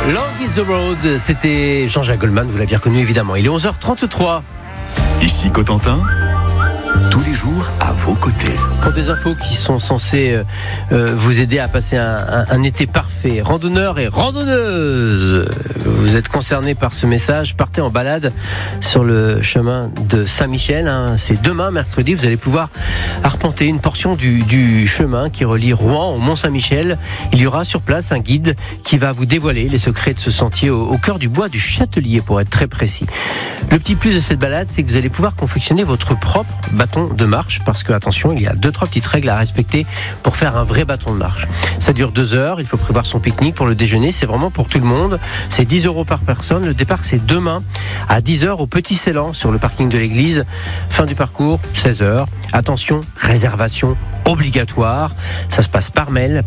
Long is the road, c'était Jean-Jacques Goldman, vous l'aviez reconnu évidemment. Il est 11h33. Ici Cotentin, tous les jours à vos côtés. Pour des infos qui sont censées vous aider à passer un été parfait, randonneurs et randonneuses, vous êtes concernés par ce message, partez en balade sur le chemin de Saint-Michel. C'est demain, mercredi, vous allez pouvoir arpenter une portion du chemin qui relie Rouen au Mont-Saint-Michel. Il y aura sur place un guide qui va vous dévoiler les secrets de ce sentier au cœur du bois du Châtelier, pour être très précis. Le petit plus de cette balade, c'est que vous allez pouvoir confectionner votre propre bâton de marche, parce que, attention, il y a 2-3 petites règles à respecter pour faire un vrai bâton de marche. Ça dure 2 heures, il faut prévoir son pique-nique pour le déjeuner, c'est vraiment pour tout le monde. C'est 10 € par personne. Le départ, c'est demain à 10 h au Petit Ceylan, sur le parking de l'église. Fin du parcours, 16 h. Attention, réservation obligatoire. Ça se passe par mail,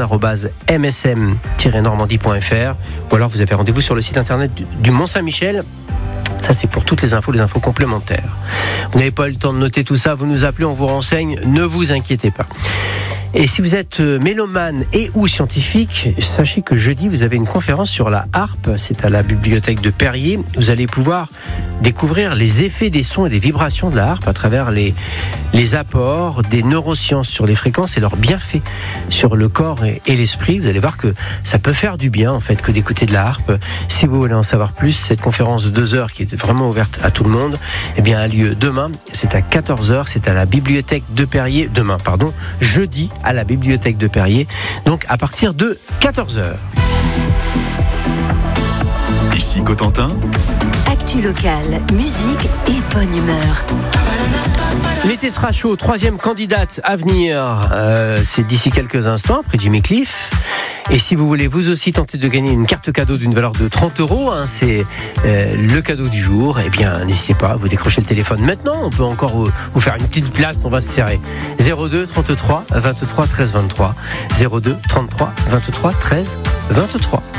patrimoine@msm-normandie.fr, ou alors vous avez rendez-vous sur le site internet du Mont-Saint-Michel. Ça, c'est pour toutes les infos complémentaires. Vous n'avez pas eu le temps de noter tout ça, vous nous appelez, on vous renseigne, ne vous inquiétez pas. Et si vous êtes mélomane et ou scientifique, sachez que jeudi, vous avez une conférence sur la harpe. C'est à la bibliothèque de Perrier. Vous allez pouvoir découvrir les effets des sons et des vibrations de la harpe à travers les apports des neurosciences sur les fréquences et leurs bienfaits sur le corps et l'esprit. Vous allez voir que ça peut faire du bien, en fait, que d'écouter de la harpe. Si vous voulez en savoir plus, cette conférence de 2 heures qui est vraiment ouverte à tout le monde, eh bien, a lieu demain. C'est à 14 h. C'est à la bibliothèque de Perrier. Jeudi, à la bibliothèque de Perrier, donc à partir de 14 h. Ici Cotentin, actu locale, musique et bonne humeur. L'été sera chaud, 3e candidate à venir, c'est d'ici quelques instants, après Jimmy Cliff. Et si vous voulez vous aussi tenter de gagner une carte cadeau d'une valeur de 30 €, c'est le cadeau du jour, eh bien n'hésitez pas, vous décrochez le téléphone maintenant, on peut encore vous faire une petite place, on va se serrer. 02 33 23 13 23, 02 33 23 13 23.